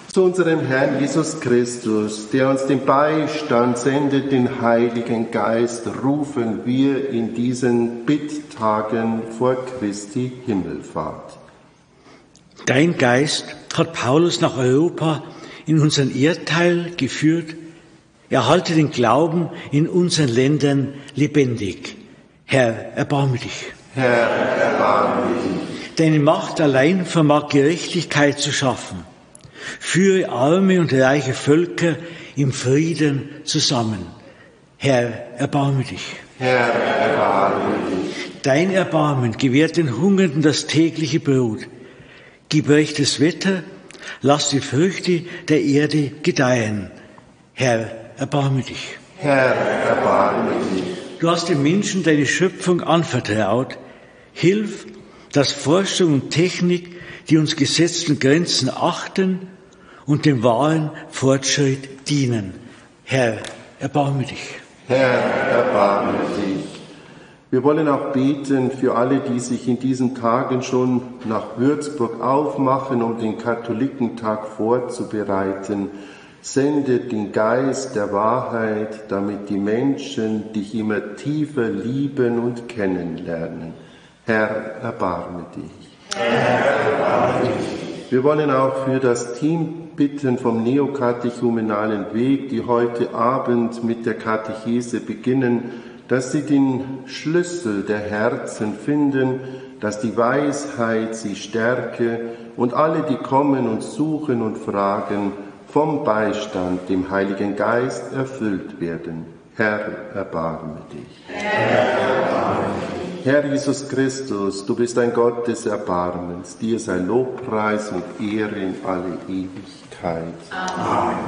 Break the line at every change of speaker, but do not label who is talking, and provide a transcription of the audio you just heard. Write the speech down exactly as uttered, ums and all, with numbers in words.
Zu unserem Herrn Jesus Christus, der uns den Beistand sendet, den Heiligen Geist, rufen wir in diesen Bitttagen vor Christi Himmelfahrt.
Dein Geist hat Paulus nach Europa in unseren Erdteil geführt. Erhalte den Glauben in unseren Ländern lebendig. Herr, erbarme dich.
Herr, erbarme dich.
Deine Macht allein vermag Gerechtigkeit zu schaffen. Führe arme und reiche Völker im Frieden zusammen. Herr, erbarme dich.
Herr, erbarme dich.
Dein Erbarmen gewährt den Hungernden das tägliche Brot. Gib rechtes Wetter, lass die Früchte der Erde gedeihen. Herr, erbarme dich.
Herr, erbarme dich.
Du hast den Menschen deine Schöpfung anvertraut. Hilf, dass Forschung und Technik die uns gesetzten Grenzen achten und dem wahren Fortschritt dienen. Herr, erbarme dich.
Herr, erbarme dich. Wir wollen auch beten für alle, die sich in diesen Tagen schon nach Würzburg aufmachen, um den Katholikentag vorzubereiten. Sende den Geist der Wahrheit, damit die Menschen dich immer tiefer lieben und kennenlernen. Herr, erbarme dich. Wir wollen auch für das Team bitten vom neokatechumenalen Weg, die heute Abend mit der Katechese beginnen, dass sie den Schlüssel der Herzen finden, dass die Weisheit sie stärke und alle, die kommen und suchen und fragen, vom Beistand, dem Heiligen Geist, erfüllt werden. Herr, erbarme dich. Herr, erbarme dich. Herr Jesus Christus, du bist ein Gott des Erbarmens. Dir sei Lobpreis und Ehre in alle Ewigkeit.
Amen.